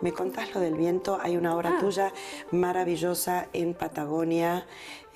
Me contás lo del viento. Hay una obra tuya maravillosa en Patagonia,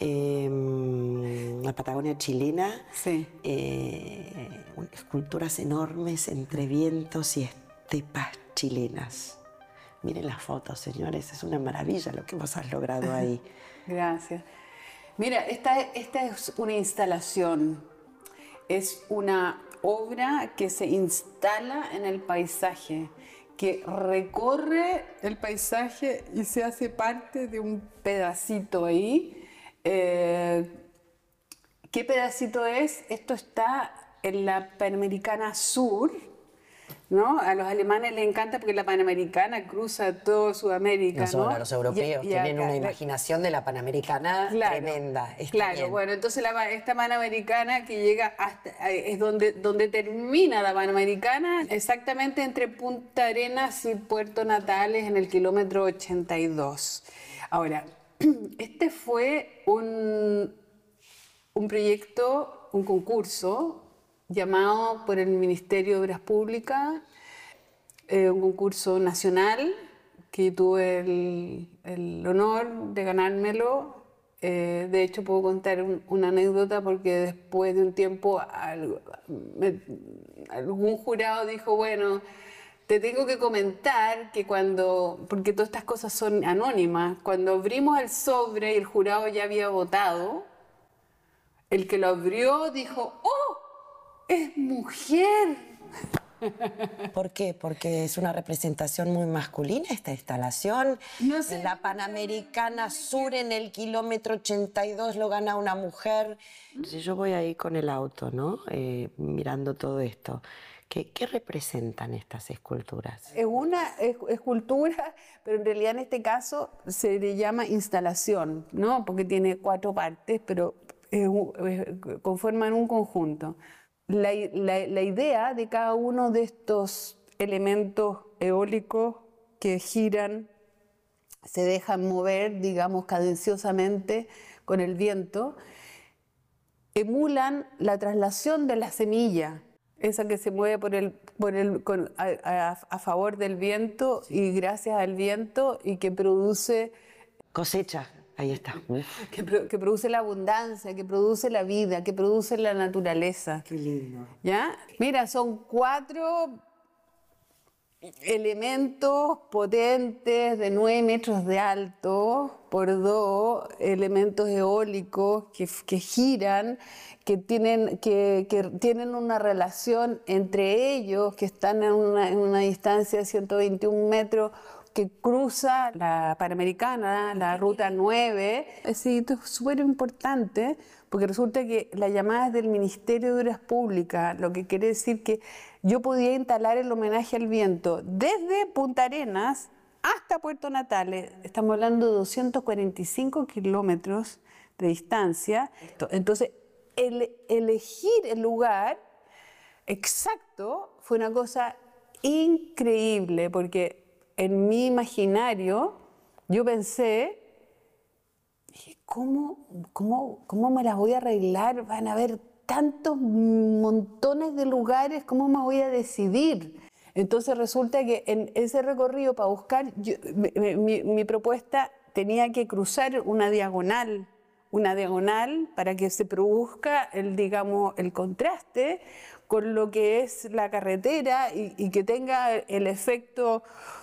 la Patagonia chilena. Sí. Esculturas enormes entre vientos y estepas chilenas. Miren las fotos, señores, es una maravilla lo que vos has logrado ahí. Gracias. Mira, esta es una instalación, es una obra que se instala en el paisaje, que recorre el paisaje y se hace parte de un pedacito ahí. ¿Qué pedacito es? Esto está en la Panamericana Sur, ¿no? A los alemanes les encanta porque la Panamericana cruza todo Sudamérica, No solo ¿no? a los europeos, tienen una imaginación de la Panamericana tremenda. Claro, bueno, entonces esta Panamericana que llega hasta, es donde termina la Panamericana, exactamente entre Punta Arenas y Puerto Natales en el kilómetro 82. Ahora, este fue un proyecto, un concurso llamado por el Ministerio de Obras Públicas, un concurso nacional que tuve el honor de ganármelo. De hecho, puedo contar una anécdota porque después de un tiempo algún jurado dijo, bueno, te tengo que comentar que porque todas estas cosas son anónimas, cuando abrimos el sobre y el jurado ya había votado, el que lo abrió dijo, ¡oh! ¡Es mujer! ¿Por qué? Porque es una representación muy masculina esta instalación. No sé. En la Panamericana Sur, en el kilómetro 82, lo gana una mujer. Si yo voy ahí con el auto, ¿no? Mirando todo esto, ¿qué representan estas esculturas? Es una escultura, pero en realidad en este caso se le llama instalación, ¿no? Porque tiene 4 partes, pero conforman un conjunto. La idea de cada uno de estos elementos eólicos que giran, se dejan mover, digamos, cadenciosamente con el viento, emulan la traslación de la semilla, esa que se mueve a favor del viento y gracias al viento y que produce cosecha. Ahí está. Que produce la abundancia, que produce la vida, que produce la naturaleza. Qué lindo. ¿Ya? Mira, son 4 elementos potentes de 9 metros de alto por 2 elementos eólicos que giran, que tienen una relación entre ellos, que están en una distancia de 121 metros, que cruza la Panamericana, la Ruta 9. Sí, esto es súper importante porque resulta que la llamada es del Ministerio de Obras Públicas, lo que quiere decir que yo podía instalar el homenaje al viento desde Punta Arenas hasta Puerto Natales. Estamos hablando de 245 kilómetros de distancia. Entonces, elegir el lugar exacto fue una cosa increíble porque en mi imaginario, yo pensé, ¿cómo me las voy a arreglar? Van a haber tantos montones de lugares, ¿cómo me voy a decidir? Entonces resulta que en ese recorrido para buscar, mi propuesta tenía que cruzar una diagonal para que se produzca el contraste con lo que es la carretera y que tenga el efecto,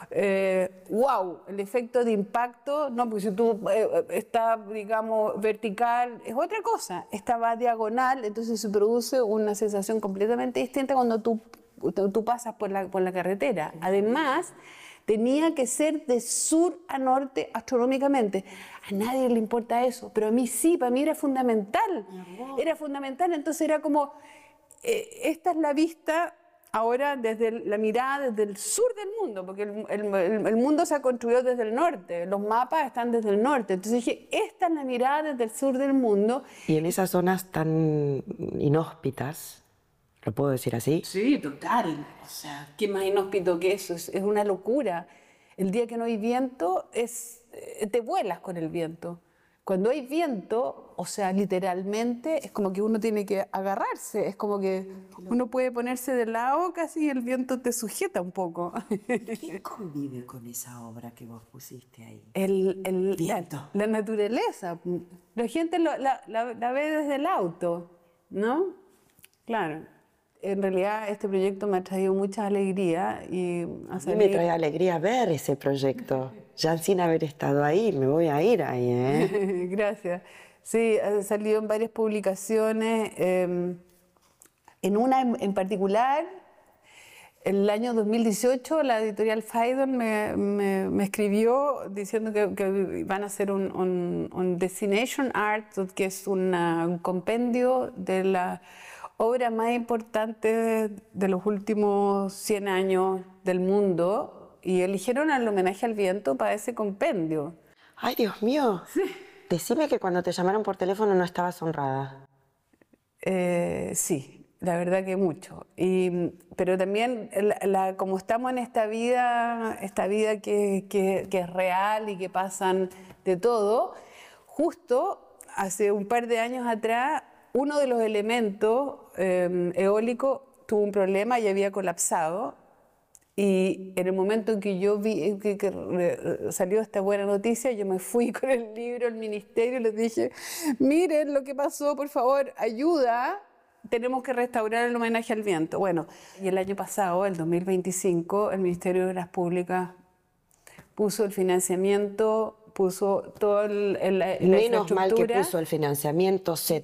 el efecto de impacto, ¿no? Porque si tú estás, digamos, vertical, es otra cosa. Esta va diagonal, entonces se produce una sensación completamente distinta cuando tú pasas por la carretera. Además, tenía que ser de sur a norte astronómicamente. A nadie le importa eso, pero a mí sí, para mí era fundamental. Era fundamental, entonces era como, esta es la vista ahora desde la mirada desde el sur del mundo, porque el mundo se ha construido desde el norte, los mapas están desde el norte. Entonces dije, esta es la mirada desde el sur del mundo. Y en esas zonas tan inhóspitas, ¿lo puedo decir así? Sí, total. O sea, ¿qué más inhóspito que eso? Es una locura. El día que no hay viento, te vuelas con el viento. Cuando hay viento, o sea, literalmente, es como que uno tiene que agarrarse, es como que uno puede ponerse de lado casi y el viento te sujeta un poco. ¿Quién convive con esa obra que vos pusiste ahí? Viento. La naturaleza. La gente la ve desde el auto, ¿no? Claro. En realidad este proyecto me ha traído mucha alegría y a mí me trae alegría ver ese proyecto. Ya sin haber estado ahí, me voy a ir ahí, ¿eh? Gracias. Sí, ha salido en varias publicaciones. En una en particular, el año 2018, la editorial Phaidon me escribió diciendo que van a hacer un Destination Art, que es un compendio de la obra más importante de los últimos 100 años del mundo, y eligieron el homenaje al viento para ese compendio. ¡Ay, Dios mío! Sí. Decime que cuando te llamaron por teléfono no estabas honrada. Sí, la verdad que mucho. Pero también, como estamos en esta vida que es real y que pasan de todo, justo hace un par de años atrás, uno de los elementos eólicos tuvo un problema y había colapsado. Y en el momento en que yo vi que salió esta buena noticia, yo me fui con el libro al ministerio y les dije, miren lo que pasó, por favor, ayuda, tenemos que restaurar el homenaje al viento. Bueno, y el año pasado, el 2025, el Ministerio de Obras Públicas puso el financiamiento, puso todo la Menos mal que puso el financiamiento, se